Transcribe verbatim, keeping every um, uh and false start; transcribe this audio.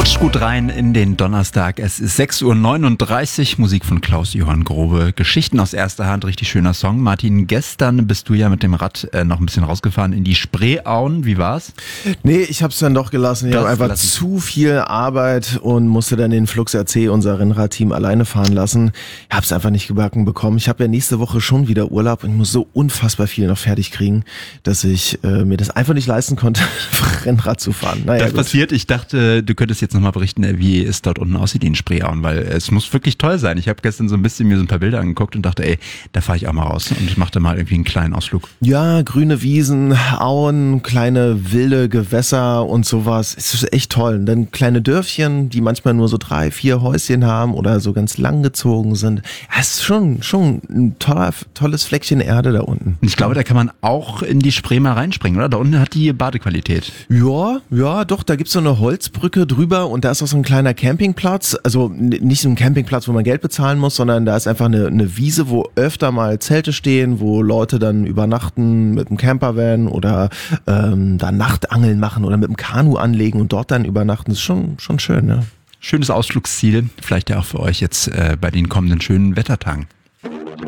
Rutscht gut rein in den Donnerstag. Es ist sechs Uhr neununddreißig, Musik von Klaus-Johann Grobe. Geschichten aus erster Hand, richtig schöner Song. Martin, gestern bist du ja mit dem Rad äh, noch ein bisschen rausgefahren in die Spreeauen. Wie war's? Nee, ich hab's dann doch gelassen. Ich habe einfach gelassen. zu viel Arbeit und musste dann den Flux R C, unser Rennradteam, alleine fahren lassen. Ich hab's einfach nicht gebacken bekommen. Ich habe ja nächste Woche schon wieder Urlaub und ich muss so unfassbar viel noch fertig kriegen, dass ich äh, mir das einfach nicht leisten konnte, Rennrad zu fahren. Naja, das gut. passiert. Ich dachte, du könntest jetzt nochmal berichten, wie es dort unten aussieht in Spreeauen, weil es muss wirklich toll sein. Ich habe gestern so ein bisschen mir so ein paar Bilder angeguckt und dachte, ey, da fahre ich auch mal raus und ich mache da mal irgendwie einen kleinen Ausflug. Ja, grüne Wiesen, Auen, kleine wilde Gewässer und sowas. Es ist echt toll. Und dann kleine Dörfchen, die manchmal nur so drei, vier Häuschen haben oder so ganz langgezogen sind. Ja, es ist schon, schon ein toller, tolles Fleckchen Erde da unten. Ich glaube, da kann man auch in die Spree mal reinspringen, oder? Da unten hat die Badequalität. Ja, ja, doch, da gibt's so eine Holzbrücke drüber und da ist auch so ein kleiner Campingplatz. Also nicht so ein Campingplatz, wo man Geld bezahlen muss, sondern da ist einfach eine, eine Wiese, wo öfter mal Zelte stehen, wo Leute dann übernachten mit einem Campervan oder ähm, da Nachtangeln machen oder mit dem Kanu anlegen und dort dann übernachten. Das ist schon, schon schön, ne? Schönes Ausflugsziel, vielleicht ja auch für euch jetzt äh, bei den kommenden schönen Wettertagen.